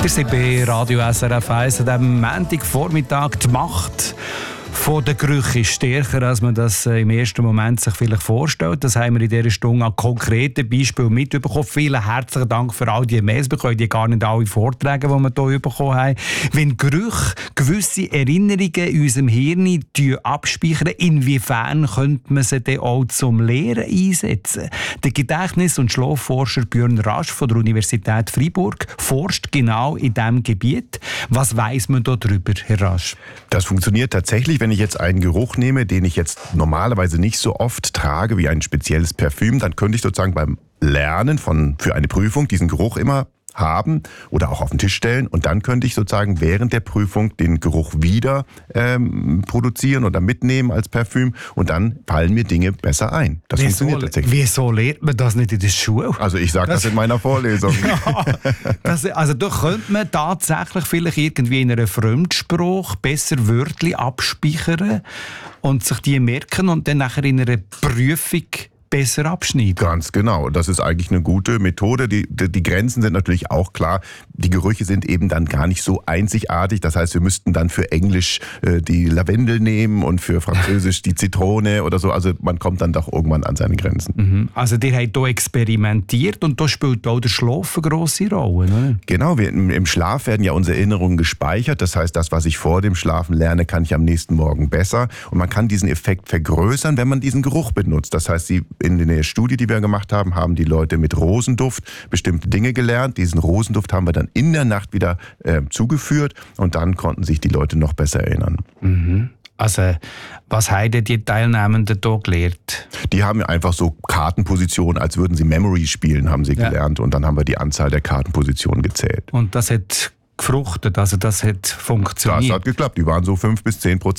Ihr seid bei Radio SRF 1 an diesem Montagvormittag. Die Macht von der Gerüche ist stärker, als man das im ersten Moment sich vielleicht vorstellt. Das haben wir in dieser Stunde an konkreten Beispielen mitbekommen. Vielen herzlichen Dank für all die Mails. Wir können die gar nicht alle vortragen, die wir hier bekommen haben. Wenn Gerüche gewisse Erinnerungen in unserem Hirn abspeichern, inwiefern könnte man sie dann auch zum Lehren einsetzen? Der Gedächtnis- und Schlafforscher Björn Rasch von der Universität Freiburg forscht genau in diesem Gebiet. Was weiss man darüber, Herr Rasch? Das funktioniert tatsächlich, wenn ich jetzt einen Geruch nehme, den ich jetzt normalerweise nicht so oft trage wie ein spezielles Parfüm, dann könnte ich sozusagen beim Lernen für eine Prüfung diesen Geruch immer haben oder auch auf den Tisch stellen und dann könnte ich sozusagen während der Prüfung den Geruch wieder produzieren oder mitnehmen als Parfüm und dann fallen mir Dinge besser ein. Das funktioniert tatsächlich. Wieso lernt man das nicht in der Schule? Also ich sage das in meiner Vorlesung. Ja, also da könnte man tatsächlich vielleicht irgendwie in einer Fremdsprache besser Wörter abspeichern und sich die merken und dann nachher in einer Prüfung besser abschneiden. Ganz genau. Das ist eigentlich eine gute Methode. Die Grenzen sind natürlich auch klar. Die Gerüche sind eben dann gar nicht so einzigartig. Das heißt, wir müssten dann für Englisch die Lavendel nehmen und für Französisch die Zitrone oder so. Also man kommt dann doch irgendwann an seine Grenzen. Mhm. Also ihr habt hier experimentiert und da spielt auch der Schlaf eine grosse Rolle, oder? Genau. Im Schlaf werden ja unsere Erinnerungen gespeichert. Das heißt, das, was ich vor dem Schlafen lerne, kann ich am nächsten Morgen besser. Und man kann diesen Effekt vergrößern, wenn man diesen Geruch benutzt. Das heißt, in der Studie, die wir gemacht haben, haben die Leute mit Rosenduft bestimmte Dinge gelernt. Diesen Rosenduft haben wir dann in der Nacht wieder zugeführt und dann konnten sich die Leute noch besser erinnern. Mhm. Also, was haben die Teilnehmenden hier gelernt? Die haben einfach so Kartenpositionen, als würden sie Memory spielen, haben sie gelernt. Und dann haben wir die Anzahl der Kartenpositionen gezählt. Und das hat gefruchtet, also das hat funktioniert? Das hat geklappt. Die waren so 5-10%